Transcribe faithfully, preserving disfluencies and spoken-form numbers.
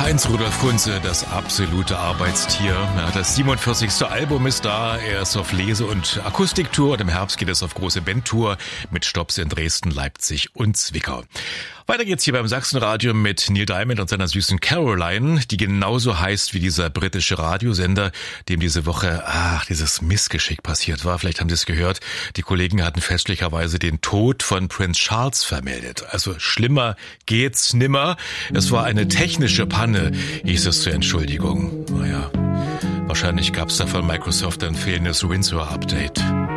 Heinz Rudolf Kunze, das absolute Arbeitstier. Ja, das siebenundvierzigste Album ist da. Er ist auf Lese- und Akustiktour und im Herbst geht es auf große Bandtour mit Stopps in Dresden, Leipzig und Zwickau. Weiter geht's hier beim Sachsenradio mit Neil Diamond und seiner süßen Caroline, die genauso heißt wie dieser britische Radiosender, dem diese Woche, ach, dieses Missgeschick passiert war. Vielleicht haben Sie es gehört. Die Kollegen hatten fälschlicherweise den Tod von Prince Charles vermeldet. Also schlimmer geht's nimmer. Es war eine technische Panne, hieß es zur Entschuldigung. Naja, wahrscheinlich gab's da von Microsoft ein fehlendes Windsor-Update.